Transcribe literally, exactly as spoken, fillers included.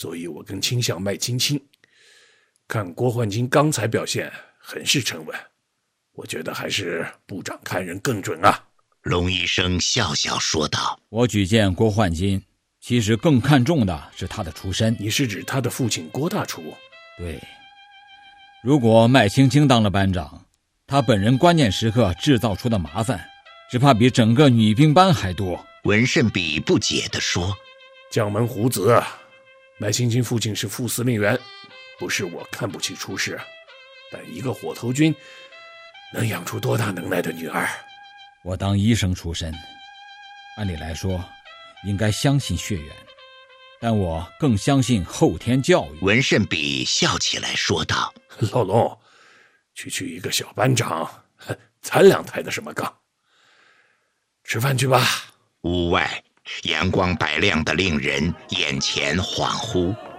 所以我更倾向麦青青。看郭焕金刚才表现很是沉稳，我觉得还是部长看人更准啊。 龙医生笑笑说道： 我举荐郭焕金，其实更看重的是他的出身。 你是指他的父亲郭大厨？ 对，如果麦青青当了班长，他本人关键时刻制造出的麻烦，只怕比整个女兵班还多。 文慎比不解地说： 将门虎子，麦青青父亲是副司令员，不是我看不起出仕，但一个火头军能养出多大能耐的女儿？ 我当医生出身，按理来说应该相信血缘，但我更相信后天教育。 文慎比笑起来说道： 老龙，区区一个小班长，咱俩抬的什么杠？吃饭去吧。 屋外阳光白亮的令人眼前恍惚。